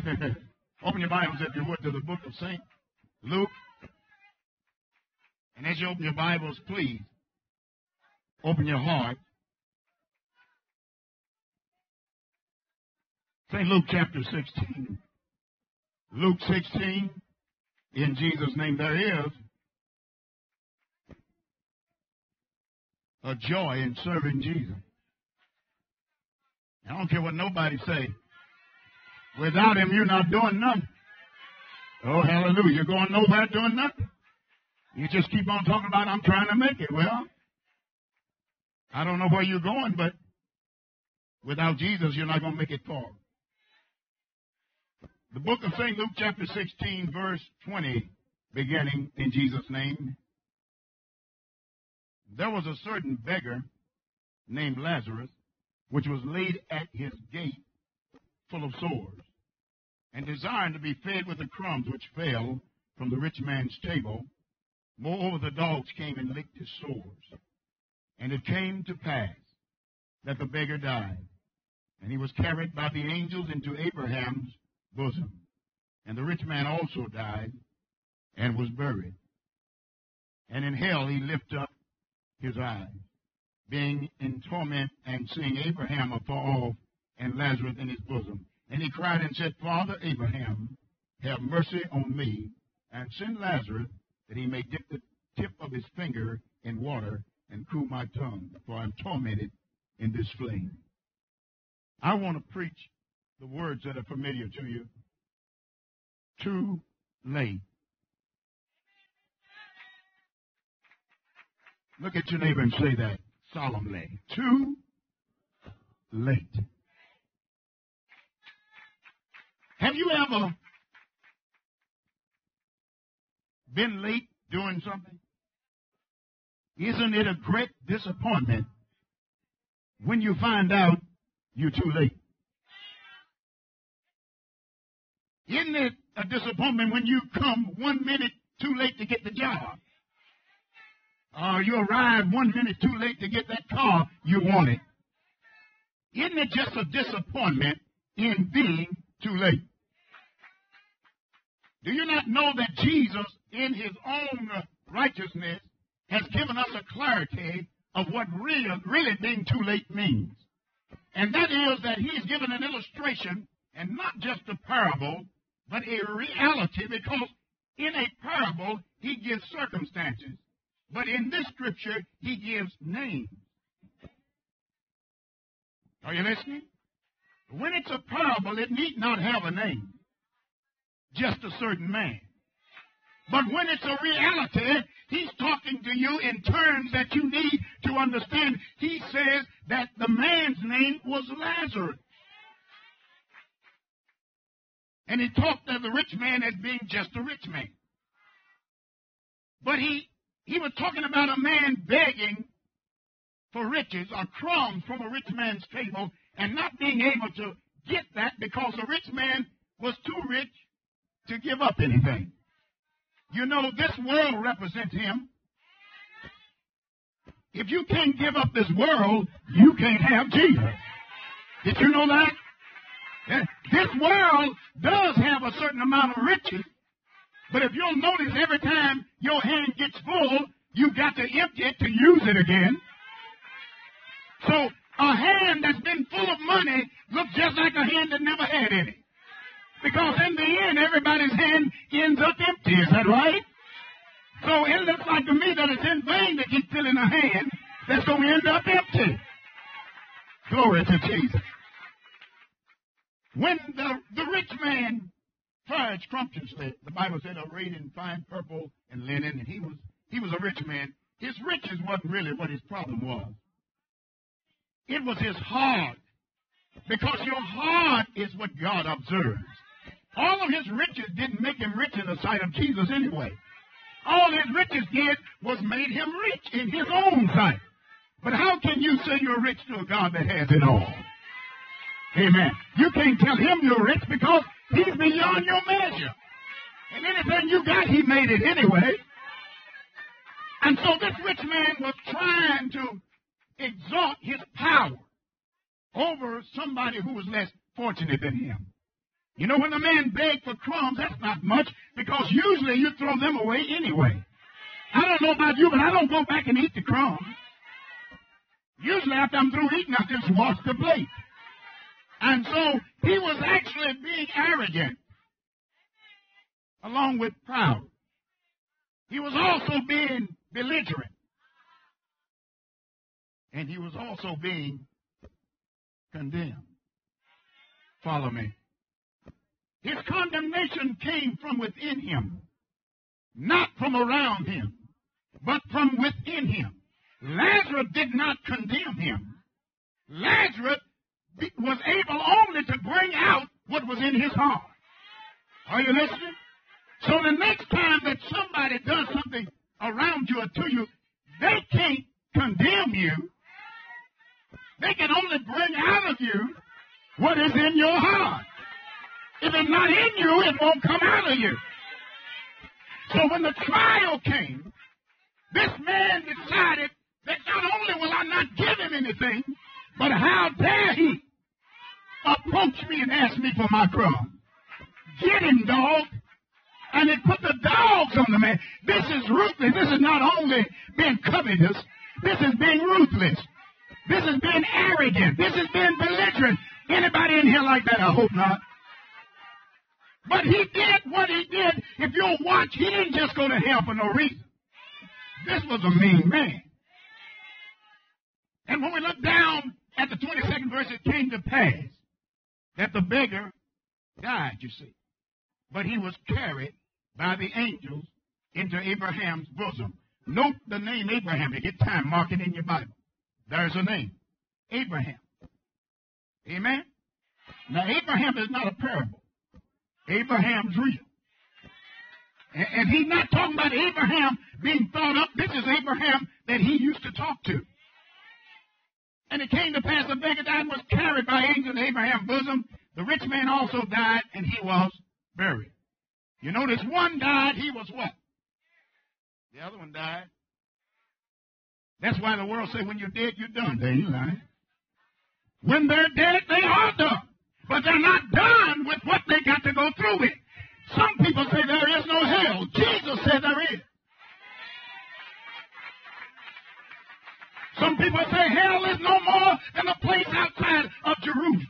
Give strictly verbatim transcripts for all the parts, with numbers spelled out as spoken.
Open your Bibles, if you would, to the book of Saint Luke. And as you open your Bibles, please open your heart. Saint Luke chapter sixteen. Luke sixteen, in Jesus' name, there is a joy in serving Jesus. I don't care what nobody say. Without him, you're not doing nothing. Oh, hallelujah. You're going nowhere doing nothing. You just keep on talking about, I'm trying to make it. Well, I don't know where you're going, but without Jesus, you're not going to make it far. The book of Saint Luke chapter sixteen, verse twenty, beginning in Jesus' name. There was a certain beggar named Lazarus, which was laid at his gate full of sores, and desiring to be fed with the crumbs which fell from the rich man's table. Moreover, the dogs came and licked his sores. And it came to pass that the beggar died, and he was carried by the angels into Abraham's bosom. And the rich man also died and was buried. And in hell he lifted up his eyes, being in torment and seeing Abraham afar off and Lazarus in his bosom. And he cried and said, Father Abraham, have mercy on me, and send Lazarus, that he may dip the tip of his finger in water and cool my tongue, for I am tormented in this flame. I want to preach the words that are familiar to you. Too late. Look at your neighbor and say that solemnly. Too late. Have you ever been late doing something? Isn't it a great disappointment when you find out you're too late? Isn't it a disappointment when you come one minute too late to get the job? Or you arrive one minute too late to get that car you wanted? Isn't it just a disappointment in being too late? Do you not know that Jesus, in his own righteousness, has given us a clarity of what really, really being too late means? And that is that he's given an illustration, and not just a parable, but a reality, because in a parable he gives circumstances, but in this scripture he gives names. Are you listening? When it's a parable, it need not have a name, just a certain man. But when it's a reality, he's talking to you in terms that you need to understand. He says that the man's name was Lazarus. And he talked of the rich man as being just a rich man. But he, he was talking about a man begging for riches or crumbs from a rich man's table and not being able to get that because the rich man was too rich to give up anything. You know, this world represents him. If you can't give up this world, you can't have Jesus. Did you know that? This world does have a certain amount of riches, but if you'll notice, every time your hand gets full, you've got to empty it to use it again. So a hand that's been full of money looks just like a hand that never had any. Because in the end, everybody's hand ends up empty. Is that right? So it looks like to me that it's in vain to keep filling a hand that's going to end up empty. Glory to Jesus. When the, the rich man fared scrumptiously, the Bible said, arrayed in fine purple and linen, and he was he was a rich man. His riches wasn't really what his problem was. It was his heart. Because your heart is what God observes. All of his riches didn't make him rich in the sight of Jesus anyway. All his riches did was made him rich in his own sight. But how can you say you're rich to a God that has it all? Amen. You can't tell him you're rich because he's beyond your measure. And anything you got, he made it anyway. And so this rich man was trying to exalt his power over somebody who was less fortunate than him. You know, when the man begged for crumbs, that's not much, because usually you throw them away anyway. I don't know about you, but I don't go back and eat the crumbs. Usually after I'm through eating, I just wash the plate. And so he was actually being arrogant, along with proud. He was also being belligerent. And he was also being condemned. Follow me. His condemnation came from within him, not from around him, but from within him. Lazarus did not condemn him. Lazarus was able only to bring out what was in his heart. Are you listening? So the next time that somebody does something around you or to you, they can't condemn you. They can only bring out of you what is in your heart. If it's not in you, it won't come out of you. So when the trial came, this man decided that not only will I not give him anything, but how dare he approach me and ask me for my crumb? Get him, dog. And it put the dogs on the man. This is ruthless. This is not only being covetous. This is being ruthless. This is being arrogant. This is being belligerent. Anybody in here like that? I hope not. But he did what he did. If you'll watch, he didn't just go to hell for no reason. This was a mean man. And when we look down at the twenty-second verse, it came to pass that the beggar died, you see. But he was carried by the angels into Abraham's bosom. Note the name Abraham. To get time, mark it in your Bible. There's a name. Abraham. Amen? Now, Abraham is not a parable. Abraham's real. And, and he's not talking about Abraham being thought up. This is Abraham that he used to talk to. And it came to pass the beggar died and was carried by angels in Abraham's bosom. The rich man also died, and he was buried. You notice one died, he was what? The other one died. That's why the world say when you're dead, you're done. They ain't lying. When they're dead, they are done. But they're not done with what they got to go through with. Some people say there is no hell. Jesus said there is. Some people say hell is no more than a place outside of Jerusalem.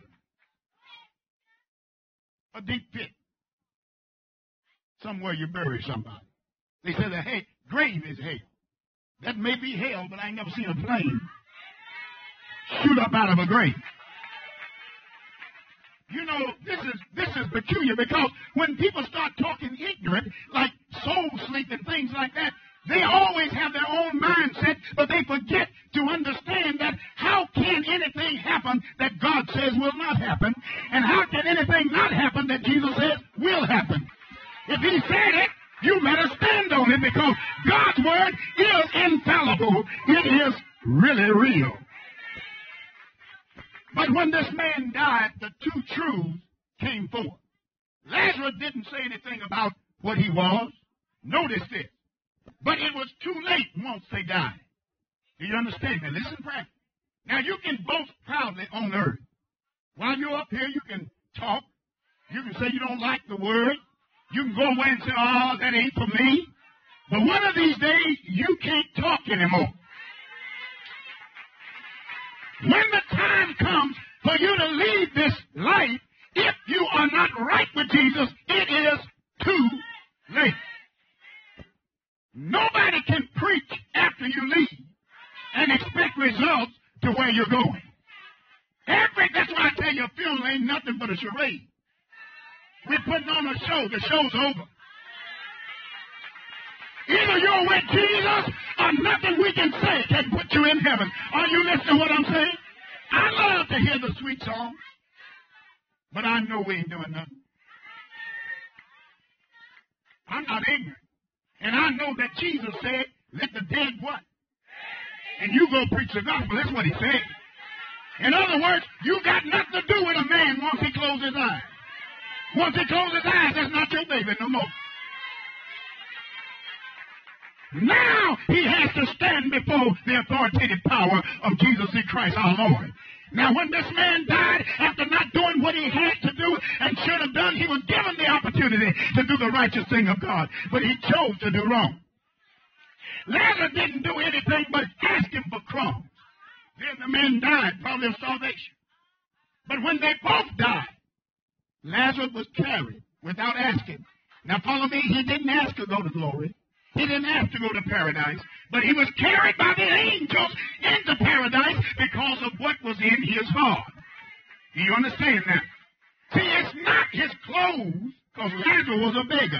A deep pit. Somewhere you bury somebody. They say the hey, grave is hell. That may be hell, but I ain't never seen a plane shoot up out of a grave. You know, this is this is peculiar because when people start talking ignorant, like soul sleep and things like that, they always have their own mindset, but they forget to understand that how can anything happen that God says will not happen, and how can anything not happen that Jesus says will happen? If he said it, you better stand on it because God's word is infallible. It is really real. But when this man died, the two truths came forth. Lazarus didn't say anything about what he was. Notice this. But it was too late once they died. Do you understand me? Listen, friend. Now, you can boast proudly on earth. While you're up here, you can talk. You can say you don't like the word. You can go away and say, oh, that ain't for me. But one of these days, you can't talk anymore. When the time comes for you to leave this life, if you are not right with Jesus, it is too late. Nobody can preach after you leave and expect results to where you're going. Every, that's why I tell you, a funeral ain't nothing but a charade. We're putting on a show. The show's over. Either you're with Jesus or nothing we can say can put you in heaven. Are you listening to what I'm saying? I love to hear the sweet songs, but I know we ain't doing nothing. I'm not ignorant. And I know that Jesus said, let the dead what? And you go preach the gospel. That's what he said. In other words, you got nothing to do with a man once he closes his eyes. Once he closes his eyes, that's not your baby no more. Now he has to stand before the authoritative power of Jesus Christ our Lord. Now when this man died after not doing what he had to do and should have done, he He was given the opportunity to do the righteous thing of God, but he chose to do wrong. Lazarus didn't do anything but ask him for crumbs. Then the man died, probably of starvation. But when they both died, Lazarus was carried without asking. Now follow me, he didn't ask to go to glory. He didn't ask to go to paradise, but he was carried by the angels into paradise because of what was in his heart. Do you understand that? See, it's not his clothes, because Lazarus was a beggar.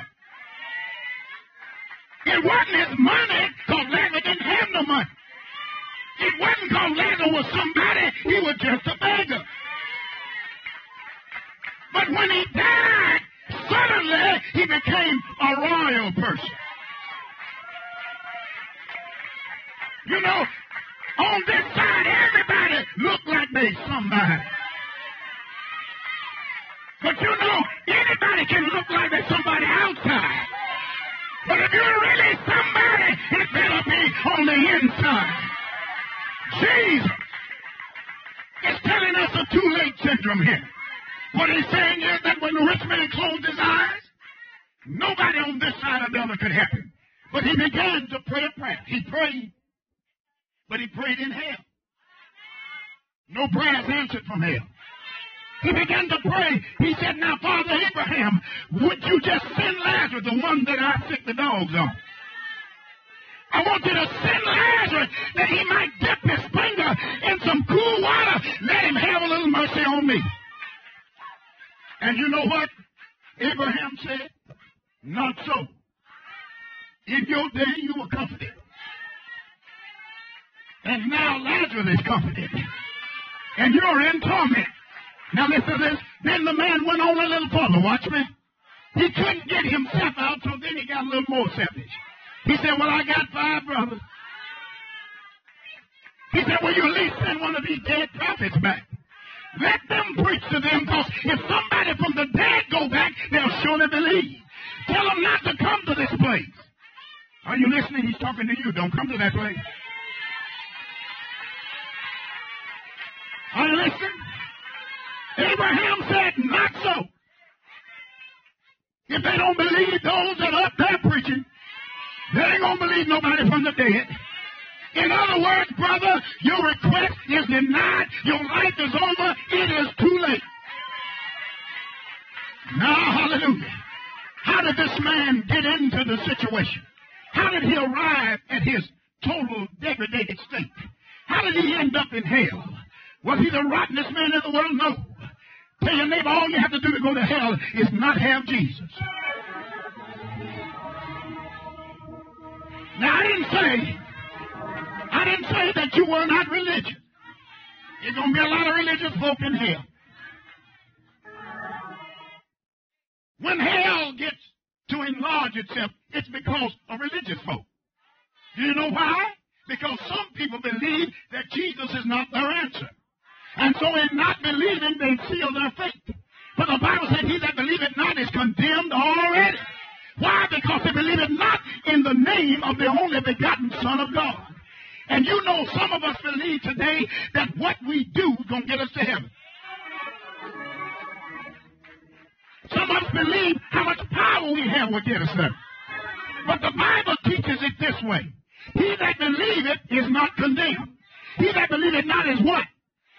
It wasn't his money, because Lazarus didn't have no money. It wasn't because Lazarus was somebody, he was just a beggar. But when he died, suddenly he became a royal person. You know, on this side, everybody looked like they somebody. But you know, anybody can look like they're somebody outside. But if you're really somebody, it better be on the inside. Jesus is telling us a too late syndrome here. What he's saying is that when the rich man closed his eyes, nobody on this side or the other could help him. But he began to pray a prayer. He prayed, but he prayed in hell. No prayers answered from hell. He began to pray. He said, now, Father Abraham, would you just send Lazarus, the one that I sick the dogs on? I want you to send Lazarus that he might dip his finger in some cool water. Let him have a little mercy on me. And you know what Abraham said? Not so. In your day you were comforted. And now Lazarus is comforted. And you're in torment. Now listen to this. Then the man went on a little further. Watch me. He couldn't get himself out, so then he got a little more selfish. He said, well, I got five brothers. He said, well, you at least send one of these dead prophets back. Let them preach to them, because if somebody from the dead go back, they'll surely believe. Tell them not to come to this place. Are you listening? He's talking to you. Don't come to that place. Are you listening? Abraham said, not so. If they don't believe those that are up there preaching, they ain't going to believe nobody from the dead. In other words, brother, your request is denied. Your life is over. It is too late. Now, hallelujah. How did this man get into the situation? How did he arrive at his total degraded state? How did he end up in hell? Was he the rottenest man in the world? No. Tell your neighbor, all you have to do to go to hell is not have Jesus. Now, I didn't say, I didn't say that you were not religious. There's going to be a lot of religious folk in hell. When hell gets to enlarge itself, it's because of religious folk. Do you know why? Because some people believe that Jesus is not their answer. And so in not believing, they seal their faith. But the Bible said, he that believeth not is condemned already. Why? Because they believe it not in the name of the only begotten Son of God. And you know, some of us believe today that what we do is going to get us to heaven. Some of us believe how much power we have will get us there. But the Bible teaches it this way. He that believeth is not condemned. He that believeth not is what?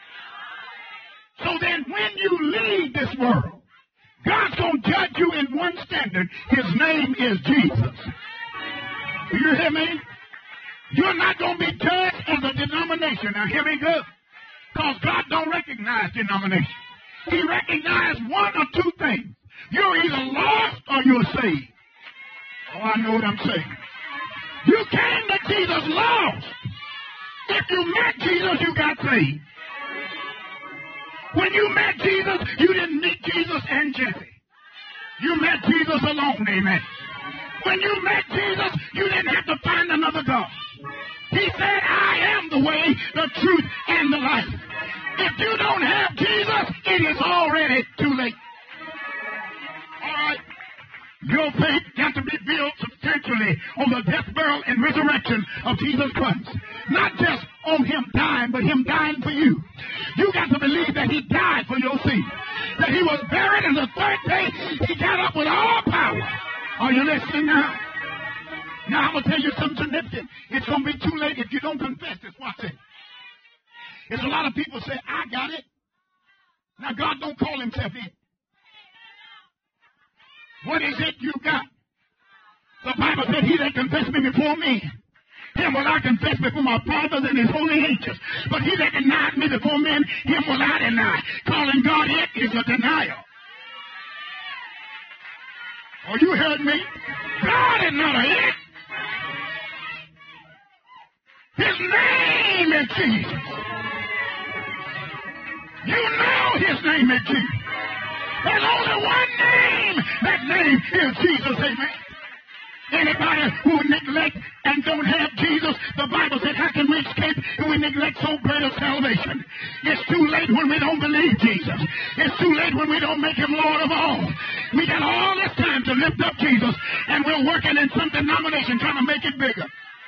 So then when you leave this world, God's going to judge you in one standard. His name is Jesus. Do you hear me? You're not going to be judged as a denomination. Now hear me good. Because God don't recognize denomination. He recognizes one or two things. You're either lost or you're saved. Oh, I know what I'm saying. You came to Jesus lost. If you met Jesus, you got saved. When you met Jesus, you didn't meet Jesus and Jesse. You met Jesus alone, amen. When you met Jesus, you didn't have to find another God. He said, I am the way, the truth, and the life. If you don't have Jesus, it is already too late. All right. Your faith got to be built substantially on the death, burial, and resurrection of Jesus Christ. Not just on him dying, but him dying for you. You got to believe that he died for your sin. that he was buried, and the third day he got up with all power. Are you listening now? Now I'm going to tell you something significant. It's going to be too late if you don't confess this. Watch it. There's a lot of people say, I got it. Now God don't call himself it. What is it you got? The Bible said, he that confessed me before me, him will I confess before my fathers and his holy angels. But he that denied me before men, him will I deny. Calling God it is a denial. Oh, you heard me? God is not a it. His name is Jesus. You know his name is Jesus. There's only one name. That name is Jesus. Amen. Anybody who neglect and don't have Jesus, the Bible said, how can we escape if we neglect so great a salvation? It's too late when we don't believe Jesus. It's too late when we don't make him Lord of all. We got all this time to lift up Jesus, and we're working in some denomination trying to make it bigger.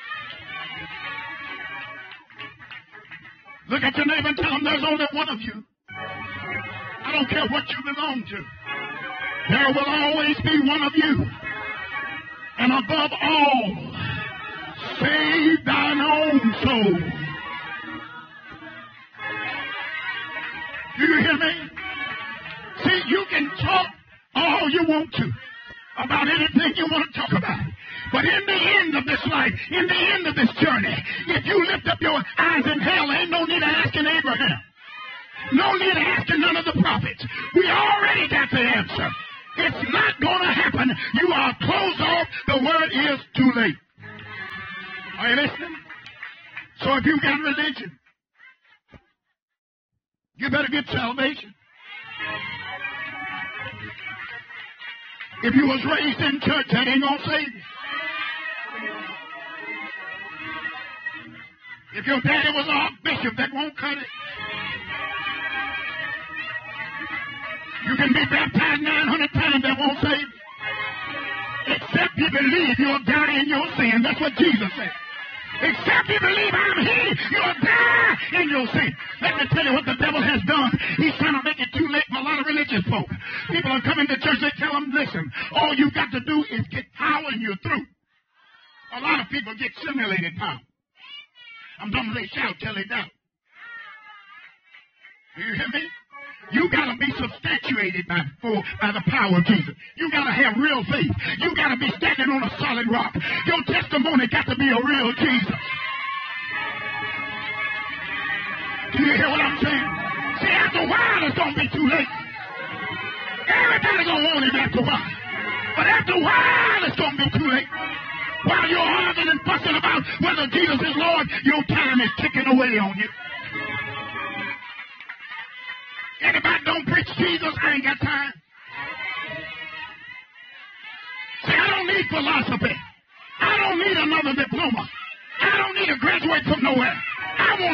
Look at your neighbor and tell him there's only one of you. I don't care what you belong to. There will always be one of you. And above all, save thine own soul. Do you hear me? See, you can talk all you want to about anything you want to talk about. But in the end of this life, in the end of this journey, if you lift up your eyes in hell, ain't no need of asking Abraham. No need of asking none of the prophets. We already got the answer. It's not going to happen. You are closed off. The word is too late. Are you listening? So if you've got religion, you better get salvation. If you was raised in church, that ain't going to save you. If your daddy was a bishop, that won't cut it. You can be baptized nine hundred times, that won't save you. Except you believe you'll die in your sin. That's what Jesus said. Except you believe I'm he, you'll die in your sin. Let me tell you what the devil has done. He's trying to make it too late for a lot of religious folk. People are coming to church, they tell them, listen, all you got to do is get power and you're through. A lot of people get simulated power. I'm done they shout till they doubt. Do you hear me? You got to be substantiated by, for, by the power of Jesus. You got to have real faith. You got to be standing on a solid rock. Your testimony got to be a real Jesus. Do you hear what I'm saying? See, after a while, it's going to be too late. Everybody's going to want him after a while. But after a while, it's going to be too late. While you're arguing and fussing about whether Jesus is Lord, your time is ticking away on you. Anybody don't preach Jesus, I ain't got time. See, I don't need philosophy. I don't need another diploma. I don't need to graduate from nowhere.